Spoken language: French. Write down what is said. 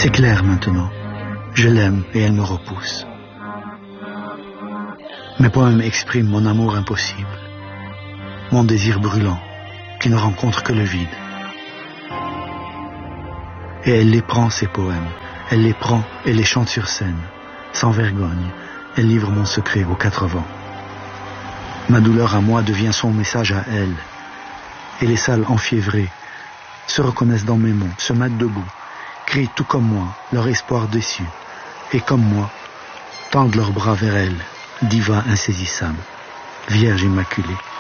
C'est clair maintenant. Je l'aime et elle me repousse. Mes poèmes expriment mon amour impossible, mon désir brûlant qui ne rencontre que le vide. Et elle les prend, ces poèmes. Elle les prend et les chante sur scène. Sans vergogne, elle livre mon secret aux quatre vents. Ma douleur à moi devient son message à elle. Et les salles enfiévrées se reconnaissent dans mes mots, se mettent debout, crient tout comme moi, leur espoir déçu. Et comme moi, tendent leurs bras vers elle, diva insaisissable, Vierge immaculée.